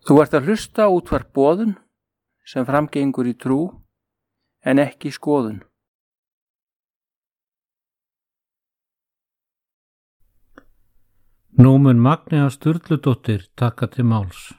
Þú ert að hlusta á útvarp Boðun sem framgengur í trú en ekki skoðun. Nú mun Magnea Sturludóttir taka til máls.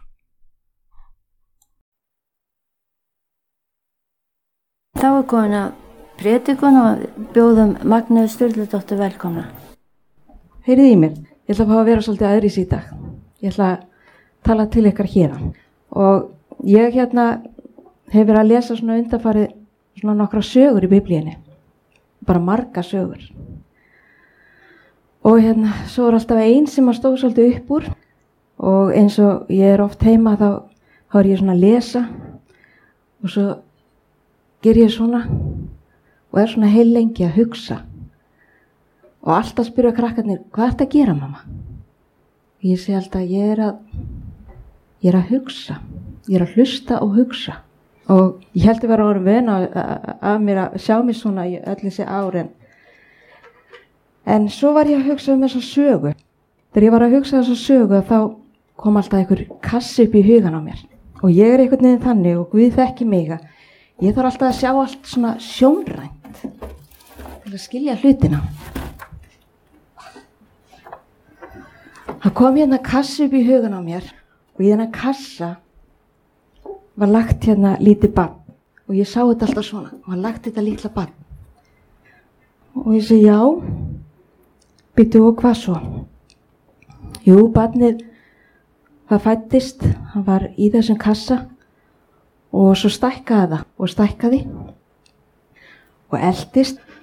Þá er komin að prédikun og bjóðum Magneu Sturludóttur velkomna. Heyriði í mér, ég ætla að fá að vera svolítið aðrís í dag. Ég ætla að tala til ykkar hérna. Og ég hef verið að lesa svona undanfarið svona nokkra sögur í Biblíunni. Bara marga sögur. Og svo er alltaf ein sem að stóð svolítið upp úr. Og eins og ég er oft heima þá er ég svona að lesa. Og svo ger ég svona og er svona heil lengi að hugsa. Og alltaf spyrja krakkarnir, hvað ertu að gera, mamma? Ég segi alltaf, ég er að hugsa. Ég er að hlusta og hugsa. Og ég held að vera orðin vön að mér að sjá mig svona í öll þessi ár. En svo var ég að hugsa þessa sögu. Þegar ég var að hugsa þessa sögu þá kom alltaf einhver kassi upp í hugan á mér. Og ég er einhvern veginn þannig og Guð þekki mig að ég þarf alltaf að sjá allt svona sjónrænt til að skilja hlutina. Það kom kassi upp í hugan á mér og í þennan kassa var lagt lítið barn og ég sá þetta alltaf svona og hann lagt þetta litla barn. Og ég segi já, býttu og hvað svo? Jú, barnið, það fæddist, hann var í þessum kassa og svo stækkaði það og stækkaði og eldist